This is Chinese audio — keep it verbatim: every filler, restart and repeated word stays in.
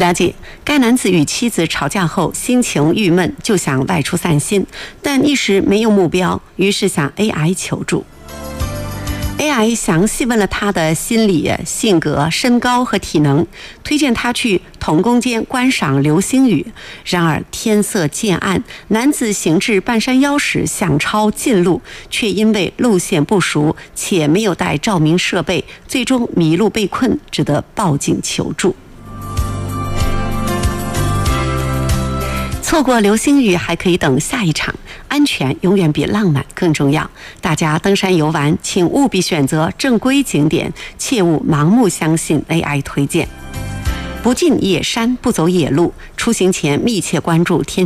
了解，该男子与妻子吵架后心情郁闷，就想外出散心，但一时没有目标，于是向 A I 求助。A I 详细问了他的心理、性格、身高和体能，推荐他去童工间观赏流星雨。然而天色渐暗，男子行至半山腰时想抄近路，却因为路线不熟且没有带照明设备，最终迷路被困，只得报警求助。错过流星雨还可以等下一场，安全永远比浪漫更重要。大家登山游玩，请务必选择正规景点，切勿盲目相信 A I 推荐。不进野山，不走野路，出行前密切关注天气